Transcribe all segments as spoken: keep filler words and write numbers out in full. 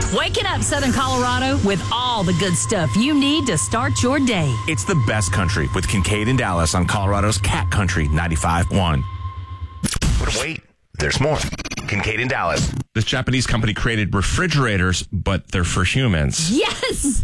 Waking up Southern Colorado with all the good stuff you need to start your day. It's the best country with Kincaid and Dallas on Colorado's Cat Country ninety-five point one. But wait, there's more. Kincaid and Dallas. This Japanese company created refrigerators, but they're for humans. Yes!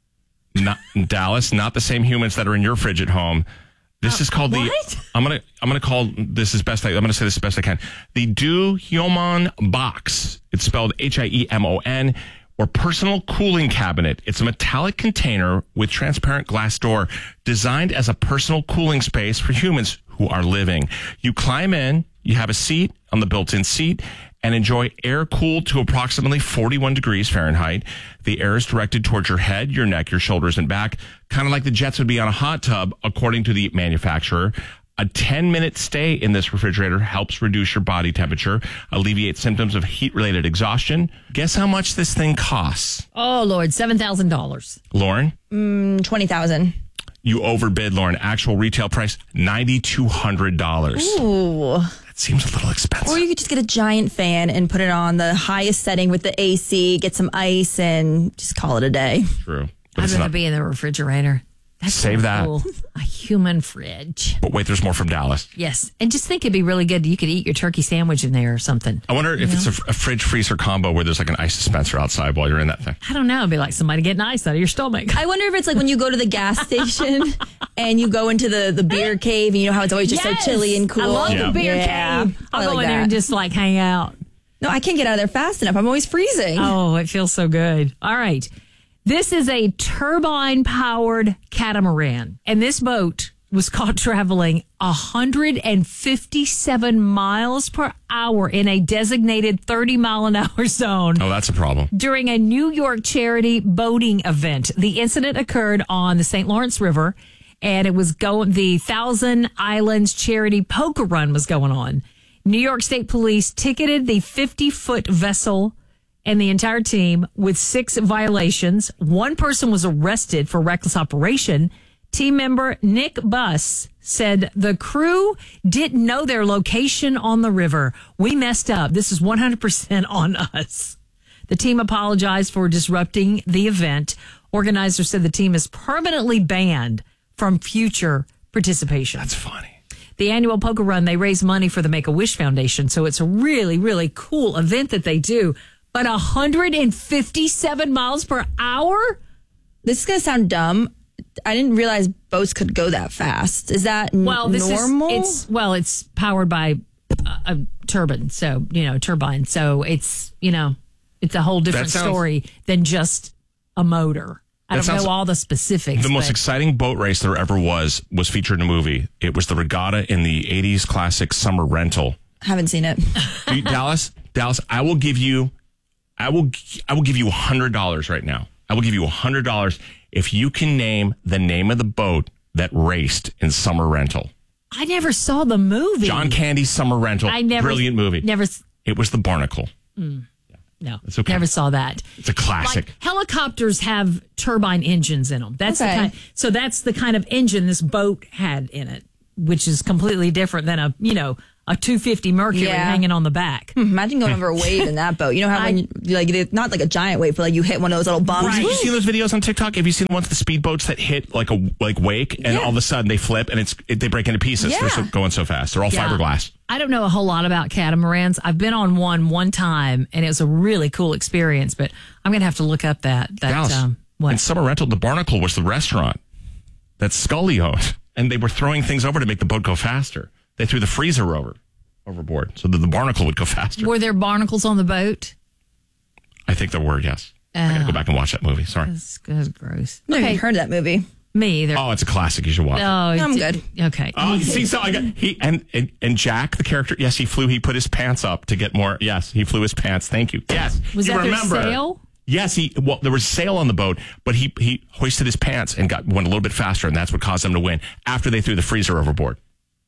Not Dallas, not the same humans that are in your fridge at home. This uh, is called what? the. I'm gonna. I'm gonna call this as best. I, I'm gonna say this as best I can. The Do Hyomon Box. It's spelled H I E M O N, or personal cooling cabinet. It's a metallic container with transparent glass door, designed as a personal cooling space for humans who are living. You climb in. You have a seat on the built-in seat and enjoy air cooled to approximately forty-one degrees Fahrenheit. The air is directed towards your head, your neck, your shoulders, and back, kind of like the jets would be on a hot tub, according to the manufacturer. A ten-minute stay in this refrigerator helps reduce your body temperature, alleviate symptoms of heat-related exhaustion. Guess how much this thing costs? Oh, Lord, seven thousand dollars. Lauren? Mm, twenty thousand dollars. You overbid, Lauren. Actual retail price, nine thousand two hundred dollars. Ooh. Seems a little expensive. Or you could just get a giant fan and put it on the highest setting with the A C, get some ice, and just call it a day. True. I'd rather be in the refrigerator. That's Save so that. Cool. A human fridge. But wait, there's more from Dallas. Yes. And just think it'd be really good. You could eat your turkey sandwich in there or something. I wonder if you it's a, a fridge freezer combo where there's like an ice dispenser outside while you're in that thing. I don't know. It'd be like somebody getting ice out of your stomach. I wonder if it's like when you go to the gas station and you go into the, the beer cave and you know how it's always just Yes. so chilly and cool. I love Yeah. the beer Yeah. cave. I'll I go like in there that. and just like hang out. No, I can't get out of there fast enough. I'm always freezing. Oh, it feels so good. All right. This is a turbine-powered catamaran, and this boat was caught traveling one hundred fifty-seven miles per hour in a designated thirty mile an hour zone Oh, that's a problem. during a New York charity boating event. The incident occurred on the Saint Lawrence River, and it was going. The Thousand Islands Charity Poker Run was going on. New York State Police ticketed the fifty-foot vessel and the entire team with six violations. One person was arrested for reckless operation. Team member Nick Buss said the crew didn't know their location on the river. We messed up. This is one hundred percent on us. The team apologized for disrupting the event. Organizers said the team is permanently banned from future participation. That's funny. The annual poker run, they raise money for the Make-A-Wish Foundation. So it's a really, really cool event that they do. But one hundred fifty-seven miles per hour? This is going to sound dumb. I didn't realize boats could go that fast. Is that n- Well, this normal? is it's well, it's powered by a, a turbine, so you know, turbine. So it's you know, it's a whole different sounds- story than just a motor. I That don't know sounds- all the specifics. The most but- exciting boat race there ever was was featured in a movie. It was the regatta in the eighties classic Summer Rental. Haven't seen it. Do you- Dallas, Dallas, I will give you, I will, I will give you a hundred dollars right now. I will give you a hundred dollars if you can name the name of the boat that raced in Summer Rental. I never saw the movie. John Candy's Summer Rental. I never Brilliant movie. Never. s- It was the Barnacle. No, It's okay. never saw that. It's a classic. Like helicopters have turbine engines in them. That's Okay. the kind. So that's the kind of engine this boat had in it, which is completely different than a you know a two fifty Mercury Yeah. hanging on the back. Imagine going over a wave in that boat. You know how when you, like it's not like a giant wave, but like you hit one of those little bumps. Have you seen those videos on TikTok? Have you seen the ones with the speedboats that hit like a like wake and Yeah. all of a sudden they flip and it's it, they break into pieces? They're so, Yeah. going so fast. They're all Yeah. fiberglass. I don't know a whole lot about catamarans. I've been on one one time, and it was a really cool experience. But I'm gonna have to look up that that Dallas, um, what in Summer Rental, the Barnacle was the restaurant that Scully owned, and they were throwing things over to make the boat go faster. They threw the freezer over overboard so that the Barnacle would go faster. were there barnacles on the boat? I think there were, yes. I gotta go back and watch that movie. Sorry. That's, that's gross. Never Okay, even heard of that movie. me either. Oh, it's a classic. You should watch it. Oh, I'm d- good. Okay. Oh, you see, so I got he and, and and Jack, the character. Yes, he flew. He put his pants up to get more. Yes, he flew his pants. Thank you. Yes, Was you that their remember. sail? Yes, he. Well, there was sail on the boat, but he he hoisted his pants and got went a little bit faster, and that's what caused them to win. After they threw the freezer overboard.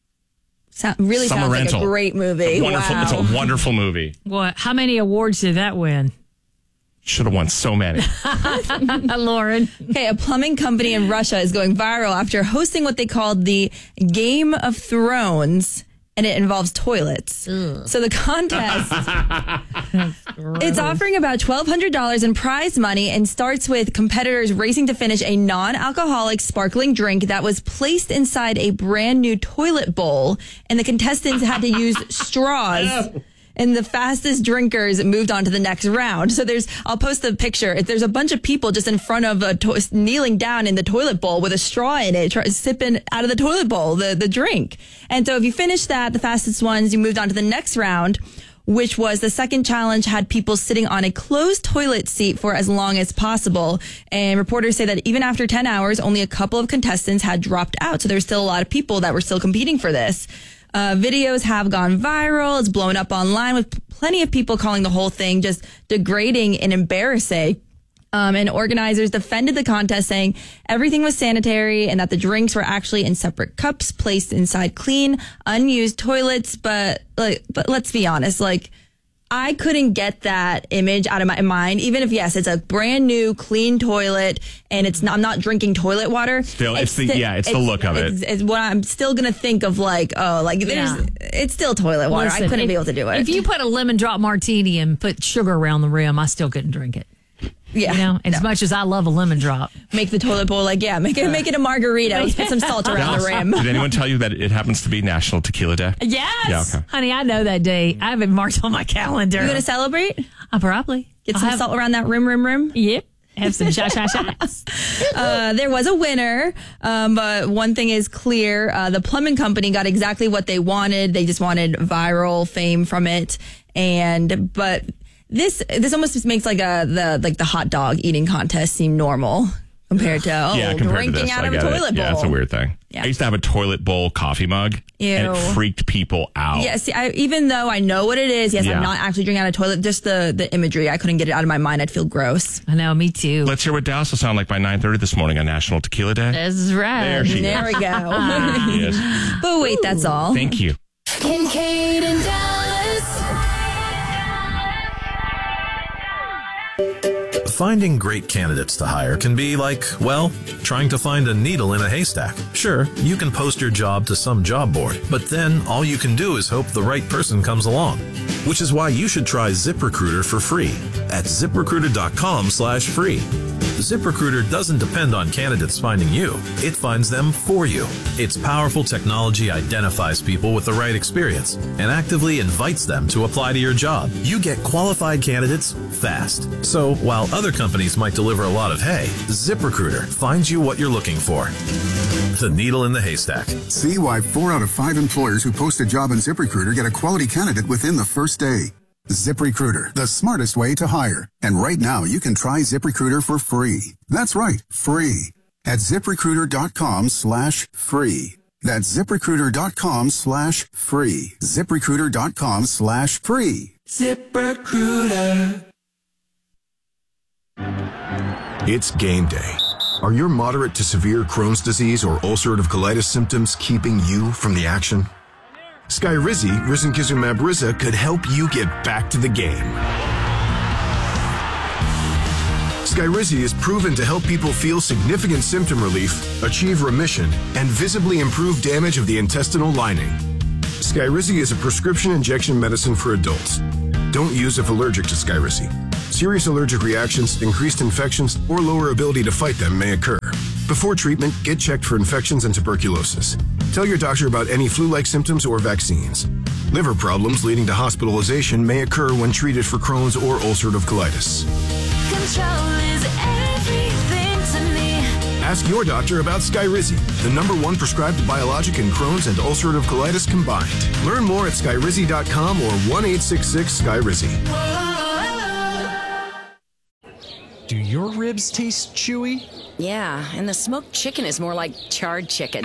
So, really Summer sounds Rental. like a great movie. Wonderful. Wow. It's a wonderful movie. What? How many awards did that win? Should have won so many. Uh, Lauren. Okay, a plumbing company in Russia is going viral after hosting what they called the Game of Thrones. and it involves toilets. Ugh. So the contest, it's offering about twelve hundred dollars in prize money and starts with competitors racing to finish a non-alcoholic sparkling drink that was placed inside a brand new toilet bowl, and the contestants had to use straws. And the fastest drinkers moved on to the next round. So there's, I'll post the picture. There's a bunch of people just in front of a, to- kneeling down in the toilet bowl with a straw in it, try- sipping out of the toilet bowl, the, the drink. And so if you finish that, the fastest ones, you moved on to the next round, which was the second challenge had people sitting on a closed toilet seat for as long as possible. And reporters say that even after ten hours, only a couple of contestants had dropped out. So there's still a lot of people that were still competing for this. Uh, videos have gone viral. It's blown up online with plenty of people calling the whole thing just degrading and embarrassing. Um, and organizers defended the contest, saying everything was sanitary and that the drinks were actually in separate cups placed inside clean, unused toilets. But like, but let's be honest, like, I couldn't get that image out of my mind, even if, yes, it's a brand new clean toilet and it's not, I'm not drinking toilet water. Still, it's, it's the, yeah, it's, it's the look of it. It's, it's what I'm still going to think of, like, oh, like there's, Yeah. it's still toilet water. Listen, I couldn't if, be able to do it. If you put a lemon drop martini and put sugar around the rim, I still couldn't drink it. Yeah. You know, as No. much as I love a lemon drop. Make the toilet bowl, like, yeah, make it, make it a margarita. Let's put some salt around the rim. Did anyone tell you that it happens to be National Tequila Day? Yes. Yeah, okay. Honey, I know that day. I have it marked on my calendar. You going to celebrate? I probably. Get I'll some have, salt around that rim, rim, rim? Yep. Have some shot, shot, shots. Uh, there was a winner, um, but one thing is clear. Uh, the plumbing company got exactly what they wanted. They just wanted viral fame from it. And, but this, this almost just makes like a, the, like the hot dog eating contest seem normal compared to, oh, yeah, compared drinking to this, out I of a get it. toilet bowl. Yeah, it's a weird thing. Yeah. I used to have a toilet bowl coffee mug, and Ew. it freaked people out. Yeah, see, I, even though I know what it is, yes, Yeah. I'm not actually drinking out of a toilet, just the, the imagery, I couldn't get it out of my mind. I'd feel gross. I know, me too. Let's hear what Dallas will sound like by nine thirty this morning on National Tequila Day. That's right. There she There we go. Yes. But wait, that's all. Thank you. Kincaid and Dallas. Finding great candidates to hire can be like, well, trying to find a needle in a haystack. Sure, you can post your job to some job board, but then all you can do is hope the right person comes along. Which is why you should try ZipRecruiter for free at ZipRecruiter.com slash free. ZipRecruiter doesn't depend on candidates finding you. It finds them for you. Its powerful technology identifies people with the right experience and actively invites them to apply to your job. You get qualified candidates fast. So while other companies might deliver a lot of hay, ZipRecruiter finds you what you're looking for. The needle in the haystack. See why four out of five employers who post a job on ZipRecruiter get a quality candidate within the first day. ZipRecruiter, the smartest way to hire. And right now, you can try ZipRecruiter for free. That's right, free. At ZipRecruiter.com slash free. That's ZipRecruiter.com slash free. ZipRecruiter.com slash free. ZipRecruiter. It's game day. Are your moderate to severe Crohn's disease or ulcerative colitis symptoms keeping you from the action? Skyrizi, risankizumab Riza, could help you get back to the game. Skyrizi is proven to help people feel significant symptom relief, achieve remission, and visibly improve damage of the intestinal lining. Skyrizi is a prescription injection medicine for adults. Don't use if allergic to Skyrizi. Serious allergic reactions, increased infections, or lower ability to fight them may occur. Before treatment, get checked for infections and tuberculosis. Tell your doctor about any flu-like symptoms or vaccines. Liver problems leading to hospitalization may occur when treated for Crohn's or ulcerative colitis. Control is everything to me. Ask your doctor about Skyrizi, the number one prescribed biologic in Crohn's and ulcerative colitis combined. Learn more at Skyrizi dot com or one eight six six Skyrizi. Do your ribs taste chewy? Yeah, and the smoked chicken is more like charred chicken.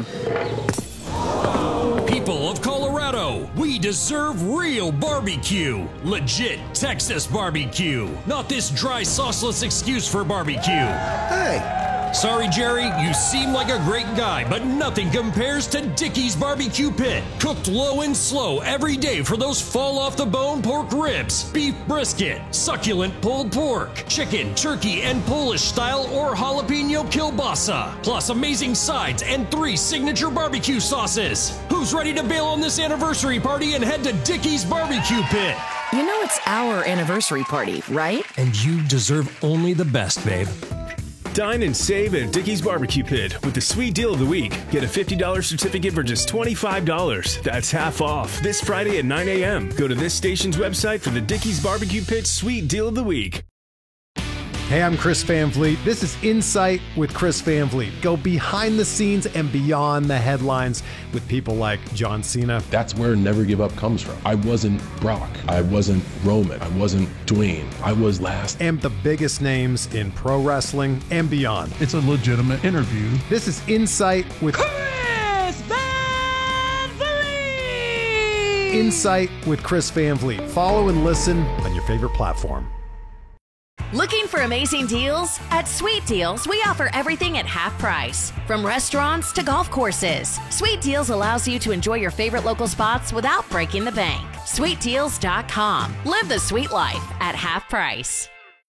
People of Colorado, we deserve real barbecue. Legit Texas barbecue. Not this dry, sauceless excuse for barbecue. Hey, Sorry, Jerry, you seem like a great guy, but nothing compares to Dickey's Barbecue Pit. Cooked low and slow every day for those fall-off-the-bone pork ribs, beef brisket, succulent pulled pork, chicken, turkey, and Polish-style or jalapeno kielbasa, plus amazing sides and three signature barbecue sauces. Who's ready to bail on this anniversary party and head to Dickey's Barbecue Pit? You know it's our anniversary party, right? And you deserve only the best, babe. Dine and save at Dickey's Barbecue Pit with the sweet deal of the week. Get a fifty dollars certificate for just twenty-five dollars. That's half off this Friday at nine a.m. Go to this station's website for the Dickey's Barbecue Pit sweet deal of the week. Hey, I'm Chris Van Vliet. This is Insight with Chris Van Vliet. Go behind the scenes and beyond the headlines with people like John Cena. That's where Never Give Up comes from. I wasn't Brock. I wasn't Roman. I wasn't Dwayne. I was last. And the biggest names in pro wrestling and beyond. It's a legitimate interview. This is Insight with Chris Van Vliet. Insight with Chris Van Vliet. Follow and listen on your favorite platform. Looking for amazing deals? At Sweet Deals, we offer everything at half price. From restaurants to golf courses, Sweet Deals allows you to enjoy your favorite local spots without breaking the bank. sweet deals dot com. Live the sweet life at half price.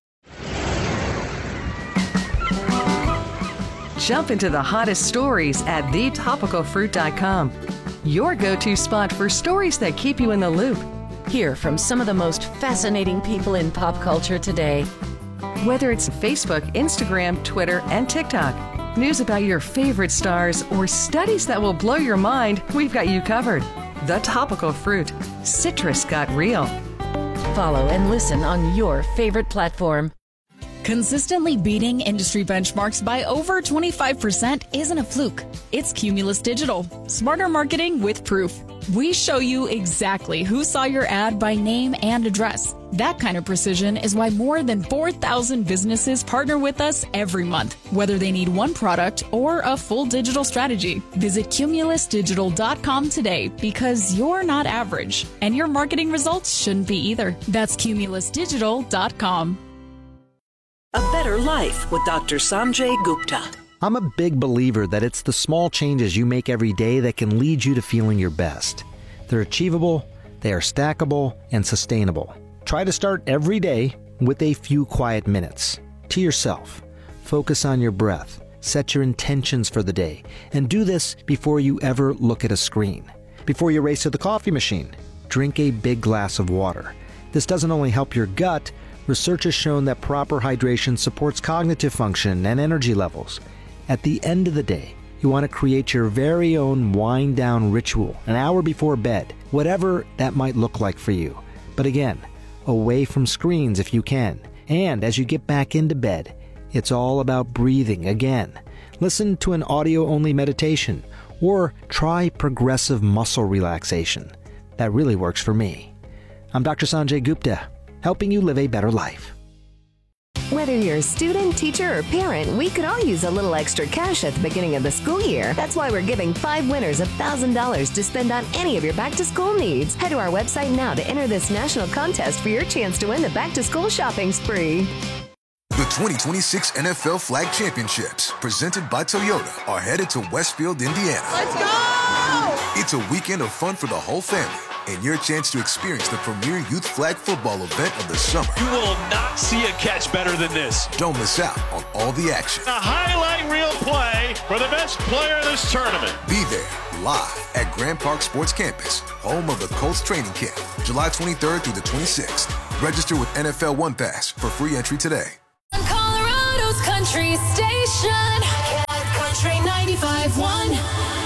Jump into the hottest stories at the topical fruit dot com. Your go-to spot for stories that keep you in the loop. Hear from some of the most fascinating people in pop culture today. Whether it's Facebook, Instagram, Twitter, and TikTok, news about your favorite stars, or studies that will blow your mind, we've got you covered. The Topical Fruit. Citrus got real. Follow and listen on your favorite platform. Consistently beating industry benchmarks by over twenty-five percent isn't a fluke. It's Cumulus Digital. Smarter marketing with proof. We show you exactly who saw your ad by name and address. That kind of precision is why more than four thousand businesses partner with us every month, whether they need one product or a full digital strategy. Visit cumulus digital dot com today because you're not average, and your marketing results shouldn't be either. That's cumulus digital dot com. A Better Life with Doctor Sanjay Gupta. I'm a big believer that it's the small changes you make every day that can lead you to feeling your best. They're achievable, they are stackable, and sustainable. Try to start every day with a few quiet minutes. To yourself. Focus on your breath. Set your intentions for the day. And do this before you ever look at a screen. Before you race to the coffee machine, drink a big glass of water. This doesn't only help your gut, research has shown that proper hydration supports cognitive function and energy levels. At the end of the day, you want to create your very own wind-down ritual an hour before bed, whatever that might look like for you. But again, away from screens if you can. And as you get back into bed, it's all about breathing again. Listen to an audio-only meditation or try progressive muscle relaxation. That really works for me. I'm Doctor Sanjay Gupta, helping you live a better life. Whether you're a student, teacher, or parent, we could all use a little extra cash at the beginning of the school year. That's why we're giving five winners one thousand dollars to spend on any of your back-to-school needs. Head to our website now to enter this national contest for your chance to win the back-to-school shopping spree. The twenty twenty-six N F L Flag Championships, presented by Toyota, are headed to Westfield, Indiana. Let's go! It's a weekend of fun for the whole family and your chance to experience the premier youth flag football event of the summer. You will not see a catch better than this. Don't miss out on all the action. A highlight reel play for the best player in this tournament. Be there live at Grand Park Sports Campus, home of the Colts training camp, July twenty-third through the twenty-sixth. Register with N F L One Pass for free entry today. Colorado's Country Station, Country ninety-five point one.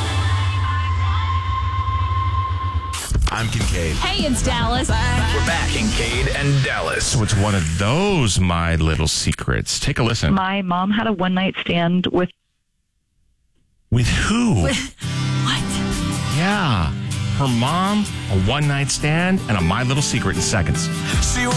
I'm Kincaid. Hey, it's Dallas. We're back, Kincaid and Dallas. So it's one of those My Little Secrets. Take a listen. My mom had a one-night stand with... With who? With what? Yeah. Her mom, a one-night stand, and a My Little Secret in seconds. She